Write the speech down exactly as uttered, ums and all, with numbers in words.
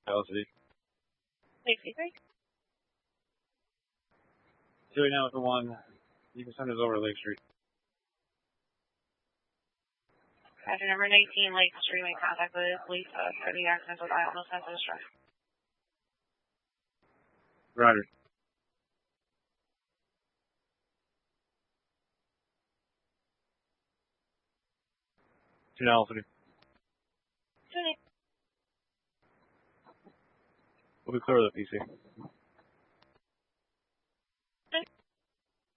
Velocity. sixty-three. Two now with the one. You can send us over to Lake Street. Passenger number nineteen, Lake Street, make contact with Lisa for the accident with I almost sense of distress. Roger. Two now, Velocity. Two. We'll be clear with the P C.